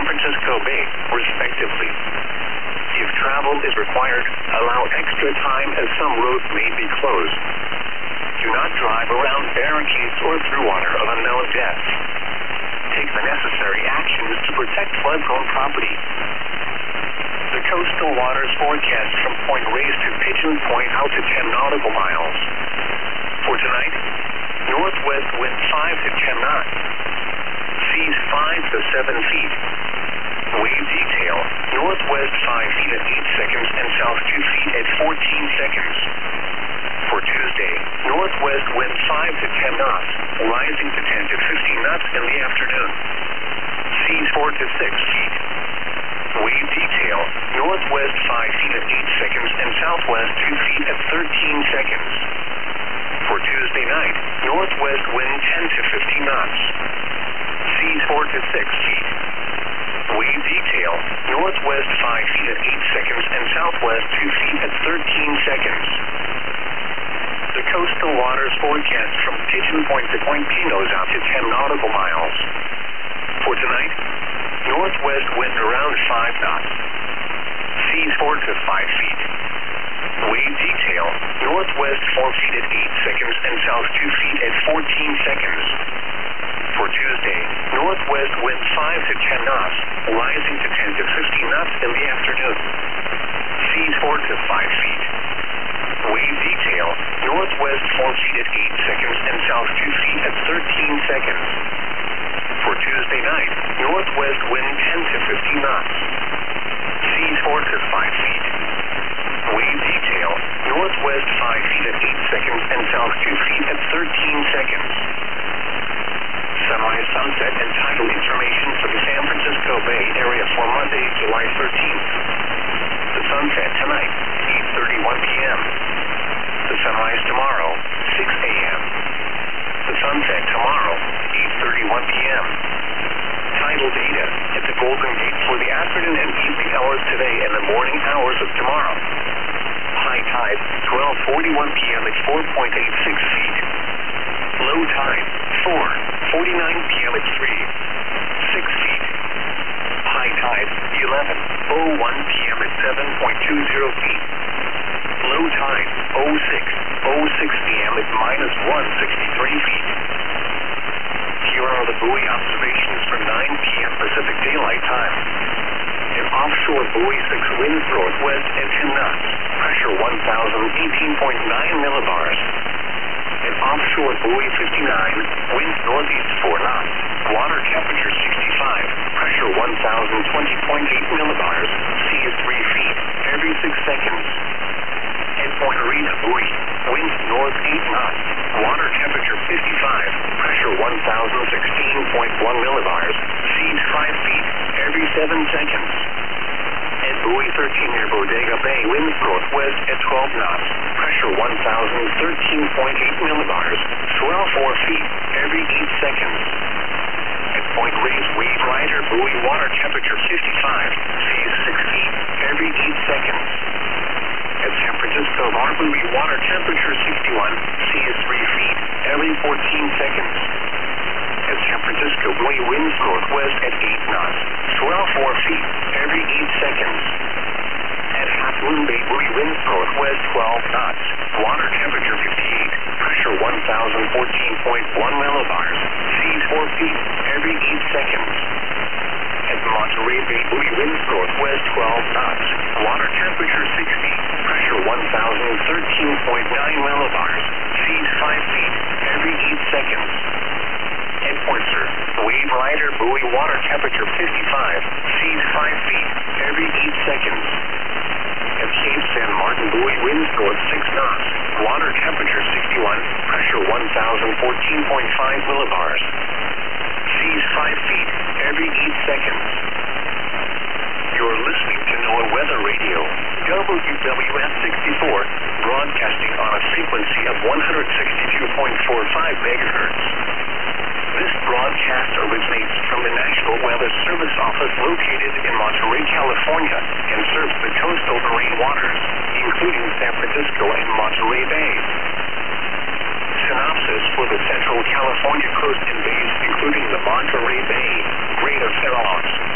Francisco Bay, respectively. If travel is required, allow extra time as some roads may be closed. Do not drive around barricades or through water of unknown depth. Take the necessary actions to protect flood-prone property. The coastal waters forecast from Point Reyes to Pigeon Point out to 10 nautical miles. For tonight, northwest wind 5 to 10 knots. Seas 5 to 7 feet. Wave detail, northwest 5 feet at 8 seconds and south 2 feet at 14 seconds. For Tuesday, northwest wind 5 to 10 knots, rising to 10 to 15 knots in the afternoon. Seas 4 to 6 feet. Wave detail, northwest 5 feet at 8 seconds and southwest 2 feet at 13 seconds. For Tuesday night, northwest wind 10 to 15 knots. Seas 4 to 6 feet. Wave detail, northwest 5 feet at 8 seconds and southwest 2 feet at 13 seconds. The coastal waters forecast from Pigeon Point to Point Pinos out to 10 nautical miles. For tonight, northwest wind around 5 knots. Seas 4 to 5 feet. Wave detail, northwest 4 feet at 8 seconds and south 2 feet at 14 seconds. For Tuesday, northwest wind 5 to 10 knots, rising to 10 to 15 knots in the afternoon. Seas 4 to 5 feet. Wave detail, northwest 4 feet at 8 seconds and south 2 feet at 13 seconds. For Tuesday night, northwest wind 10 to 15 knots. Seas 4 to 5 feet. Wave detail, northwest 5 feet at 8 seconds and south 2 feet at 13 seconds. Sunrise, sunset, and tidal information for the San Francisco Bay Area for Monday, July 13th. The sunset tonight, 8:31 p.m. The sunrise tomorrow, 6 a.m. The sunset tomorrow, 8:31 p.m. Tidal data at the Golden Gate for the afternoon and evening hours today and the morning hours of tomorrow. High tide, 12:41 p.m. at 4.86 feet. Low tide, 4:49 p.m. at 6 feet. High tide, 11:01 p.m. at 7.20 feet. Low tide, 06:06 p.m. at -163 feet. Here are the buoy observations for 9 p.m. Pacific Daylight Time. An offshore buoy 6 winds northwest at 10 knots. Pressure 1,018.9 millibars. An offshore buoy 59, winds northeast 4 knots. Water temperature 65, pressure 1,020.8 millibars. Sea is 3 feet every 6 seconds. At Point Arena buoy, winds north 8 knots. Water temperature 55, pressure 1,016.1 millibars. Sea is 5 feet every 7 seconds. At buoy 13 near Bodega Bay, winds northwest at 12 knots. Pressure 1,013.8 millibars. Swell 4 feet every 8 seconds. At Point Reyes Wave Rider buoy, water temperature 55. Sea is 6 feet every 8 seconds. At San Francisco Harbor, water temperature 61. Sea is 3 feet every 14 seconds. At San Francisco buoy, winds northwest at 8 knots. Swell 4 feet every 8 seconds. At Half Moon Bay buoy, winds northwest 12 knots. Water temperature 58. Pressure 1,014.1 millibars. Sea is 4 feet every 8 seconds. At Monterey Bay buoy, winds northwest 12 knots. Water temperature 60. Pressure 1,013.9 millibars. Sea is 5 feet every 8 seconds. At Point Surf, Wave Rider buoy, water temperature 55. Sea is 5 feet every 8 seconds. At Cape San Martin buoy, winds north 6 knots. Water temperature 61. Pressure 1,014.5 millibars. Sea is 5 feet every 8 seconds. You're listening to NOAA Weather Radio, WWS 64, broadcasting on a frequency of 162.45 megahertz. This broadcast originates from the National Weather Service Office located in Monterey, California, and serves the coastal marine waters, including San Francisco and Monterey Bay. Synopsis for the Central California coast and bays, including the Monterey Bay, Greater Fairmont,